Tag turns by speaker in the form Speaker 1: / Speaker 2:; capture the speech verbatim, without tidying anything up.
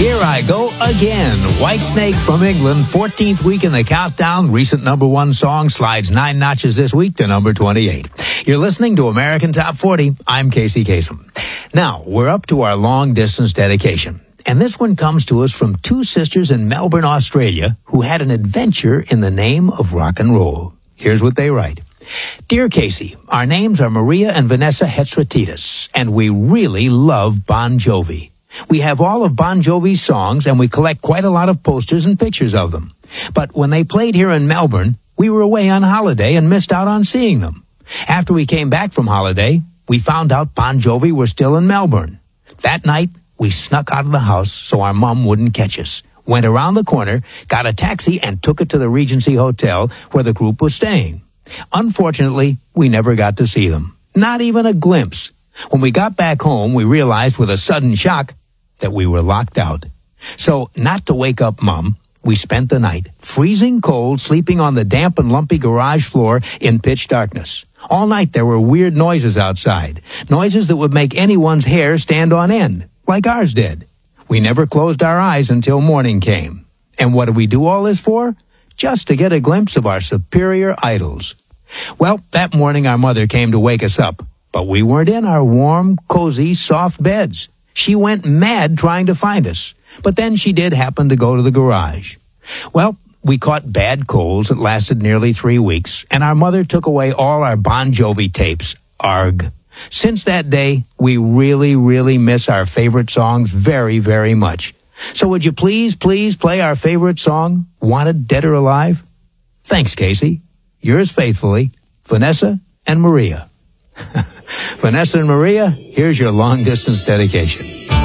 Speaker 1: Here I Go Again. Whitesnake from England, fourteenth week in the countdown. Recent number one song slides nine notches this week to number twenty-eight. You're listening to American Top forty. I'm Casey Kasem. Now, we're up to our long-distance dedication. And this one comes to us from two sisters in Melbourne, Australia, who had an adventure in the name of rock and roll. Here's what they write. Dear Casey, our names are Maria and Vanessa Hetzratitis, and we really love Bon Jovi. We have all of Bon Jovi's songs, and we collect quite a lot of posters and pictures of them. But when they played here in Melbourne, we were away on holiday and missed out on seeing them. After we came back from holiday, we found out Bon Jovi were still in Melbourne. That night, we snuck out of the house so our mom wouldn't catch us, went around the corner, got a taxi, and took it to the Regency Hotel where the group was staying. Unfortunately, we never got to see them. Not even a glimpse. When we got back home, we realized with a sudden shock that we were locked out. So, not to wake up Mom, we spent the night, freezing cold, sleeping on the damp and lumpy garage floor in pitch darkness. All night there were weird noises outside, noises that would make anyone's hair stand on end, like ours did. We never closed our eyes until morning came. And what did we do all this for? Just to get a glimpse of our superior idols. Well, that morning our mother came to wake us up, but we weren't in our warm, cozy, soft beds. She went mad trying to find us, but then she did happen to go to the garage. Well, we caught bad colds that lasted nearly three weeks, and our mother took away all our Bon Jovi tapes. Arg. Since that day, we really, really miss our favorite songs very, very much. So would you please, please play our favorite song, Wanted Dead or Alive? Thanks, Casey. Yours faithfully, Vanessa and Maria. Vanessa and Maria, here's your long-distance dedication.